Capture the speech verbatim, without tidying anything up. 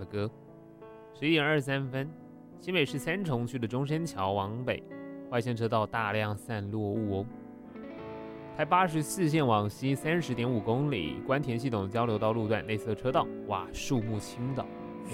歌。十一点二十三分，新北市三重区的中山桥往北外线车道大量散落物哦。台八十四线往西三十点五公里，关田系统交流道路段内侧车道，哇，树木倾倒。